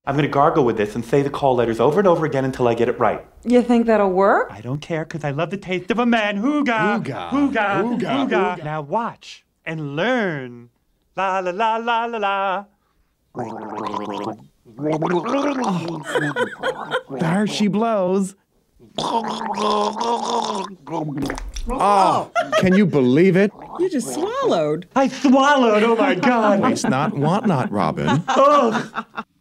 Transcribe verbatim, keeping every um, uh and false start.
I'm gonna gargle with this and say the call letters over and over again until I get it right. You think that'll work? I don't care, because I love the taste of a man. Hooga! Hooga! Hooga! Hooga! Hooga! Now watch and learn. La la la la la la. There she blows. Oh, can you believe it? You just swallowed. I swallowed, oh my God. Waste not, want not, Robin. Ugh.